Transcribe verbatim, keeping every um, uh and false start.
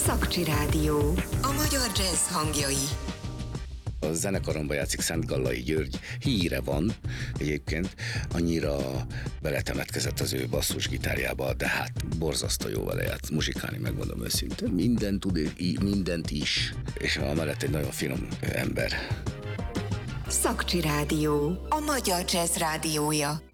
Szakcsi Rádió. A magyar jazz hangjai. A zenekaromban játszik Szent Gallai György, híre van egyébként, annyira beletemetkezett az ő basszusgitárjába, de hát borzasztó jó vele játsz, muzsikálni, megmondom őszintén. Mindent tud, mindent is, és amellett egy nagyon finom ember. Szakcsi Rádió. A magyar jazz rádiója.